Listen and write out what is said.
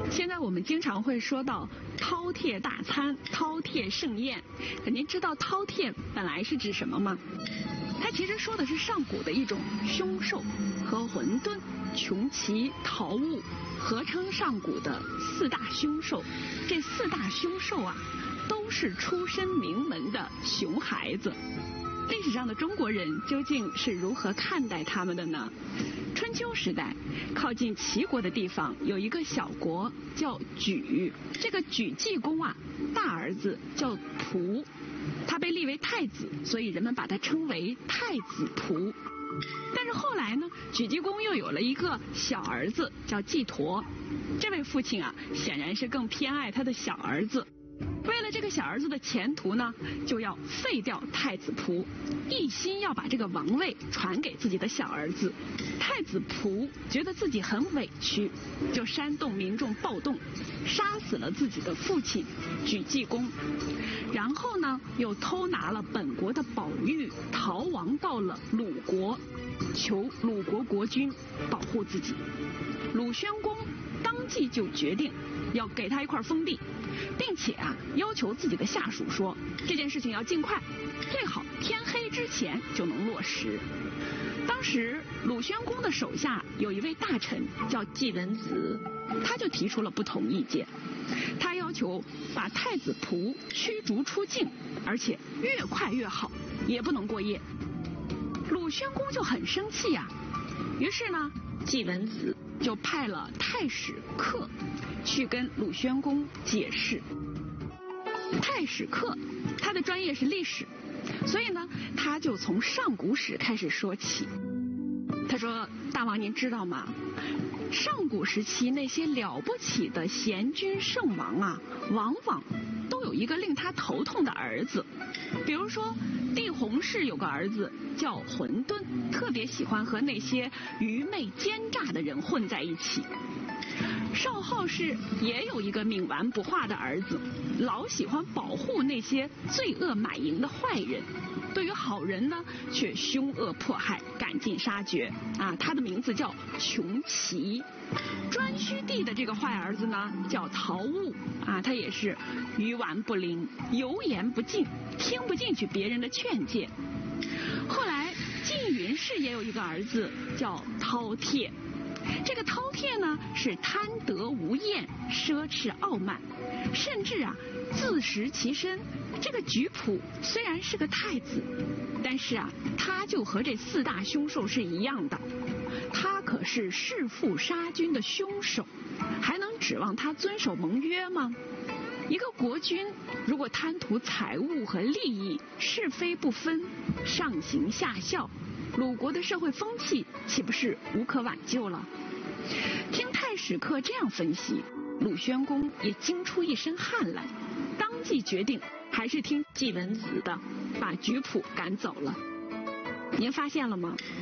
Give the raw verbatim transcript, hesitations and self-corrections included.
现在我们经常会说到饕餮大餐、饕餮盛宴，可您知道饕餮本来是指什么吗？它其实说的是上古的一种凶兽，和混沌、穷奇、桃物合称上古的四大凶兽。这四大凶兽啊，都是出身名门的熊孩子。历史上的中国人究竟是如何看待他们的呢？春秋时代，靠近齐国的地方有一个小国叫莒，这个莒济公啊，大儿子叫蒲，他被立为太子，所以人们把他称为太子蒲。但是后来呢，莒济公又有了一个小儿子叫季佗，这位父亲啊，显然是更偏爱他的小儿子。为了这个小儿子的前途呢，就要废掉太子蒲，一心要把这个王位传给自己的小儿子。太子蒲觉得自己很委屈，就煽动民众暴动，杀死了自己的父亲莒济公，然后呢，又偷拿了本国的宝玉，逃亡到了鲁国，求鲁国国君保护自己。鲁宣公当即就决定要给他一块封地，并且啊，要求自己的下属说，这件事情要尽快，最好天黑之前就能落实。当时鲁宣公的手下有一位大臣叫季文子，他就提出了不同意见，他要求把太子蒲驱逐出境，而且越快越好，也不能过夜。鲁宣公就很生气呀、啊，于是呢，季文子就派了太史克去跟鲁宣公解释。太史克他的专业是历史，所以呢，他就从上古史开始说起。他说，大王您知道吗？上古时期那些了不起的贤君圣王啊，往往都有一个令他头痛的儿子。比如说帝弘氏有个儿子叫混沌，特别喜欢和那些愚昧奸诈的人混在一起。少昊氏也有一个冥顽不化的儿子，老喜欢保护那些罪恶满盈的坏人，对于好人呢却凶恶迫害，赶尽杀绝啊！他的名字叫穷奇。颛顼帝的这个坏儿子呢叫陶物啊，他也是愚顽不灵，油盐不进，听不进去别人的劝诫。后来晋云氏也有一个儿子叫饕餮。这个饕餮呢是贪得无厌，奢侈傲慢，甚至啊自食其身。这个莒蒲虽然是个太子，但是啊他就和这四大凶兽是一样的，他可是弑父杀君的凶手，还能指望他遵守盟约吗？一个国君如果贪图财物和利益，是非不分，上行下效，鲁国的社会风气岂不是无可挽救了？听太史克这样分析，鲁宣公也惊出一身汗来，当即决定还是听季文子的，把莒蒲赶走了。您发现了吗？